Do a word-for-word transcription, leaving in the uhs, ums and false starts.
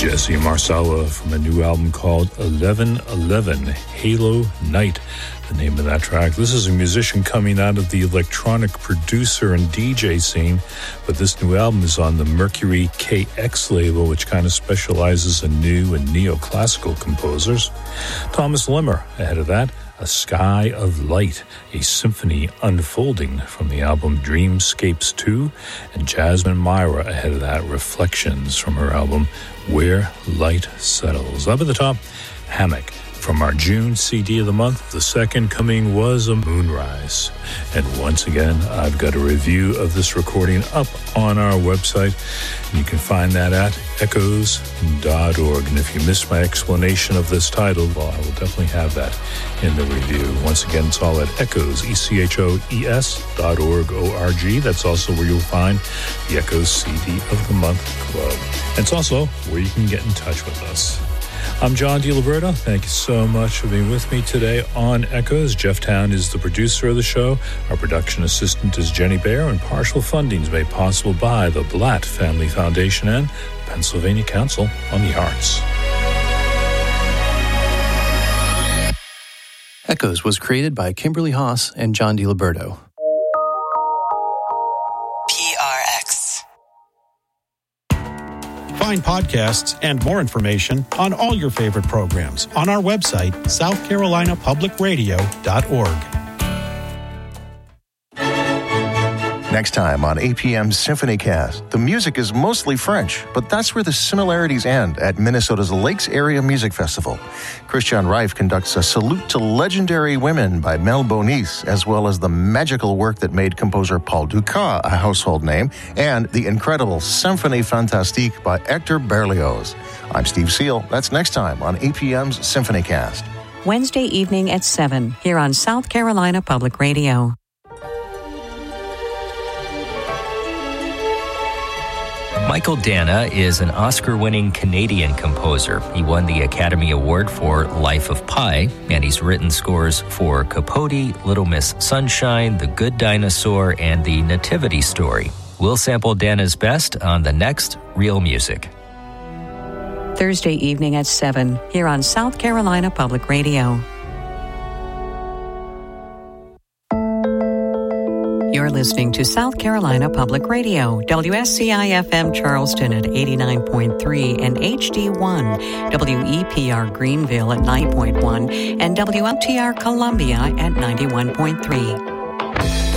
Jesse Marcella from a new album called eleven eleven, Halo Night, the name of that track. This is a musician coming out of the electronic producer and D J scene, but this new album is on the Mercury K X label, which kind of specializes in new and neoclassical composers. Thomas Limmer, ahead of that, A Sky of Light, a symphony unfolding from the album Dreamscapes two, and Jasmine Myra, ahead of that, Reflections from her album Where Light Settles. Up at the top, Hammock. From our June C D of the month, the second coming was A Moonrise. And once again, I've got a review of this recording up on our website. And you can find that at echoes dot org. And if you missed my explanation of this title, well, I will definitely have that in the review. Once again, it's all at echoes, E C H O E S dot org, O R G. That's also where you'll find the Echoes C D of the Month Club. And it's also where you can get in touch with us. I'm John DiLiberto. Thank you so much for being with me today on Echoes. Jeff Town is the producer of the show. Our production assistant is Jenny Baer, and partial funding is made possible by the Blatt Family Foundation and Pennsylvania Council on the Arts. Echoes was created by Kimberly Haas and John DiLiberto. Find podcasts and more information on all your favorite programs on our website, south carolina public radio dot org. Next time on A P M's SymphonyCast, the music is mostly French, but that's where the similarities end at Minnesota's Lakes Area Music Festival. Christian Reif conducts a salute to legendary women by Mel Bonis, as well as the magical work that made composer Paul Dukas a household name, and the incredible Symphonie Fantastique by Hector Berlioz. I'm Steve Seal. That's next time on A P M's SymphonyCast. Wednesday evening at seven, here on South Carolina Public Radio. Michael Dana is an Oscar-winning Canadian composer. He won the Academy Award for Life of Pi, and he's written scores for Capote, Little Miss Sunshine, The Good Dinosaur, and The Nativity Story. We'll sample Dana's best on the next Real Music. Thursday evening at seven, here on South Carolina Public Radio. You're listening to South Carolina Public Radio, W S C I F M Charleston at eighty-nine point three and H D one, W E P R Greenville at nine point one, and W L T R Columbia at ninety-one point three.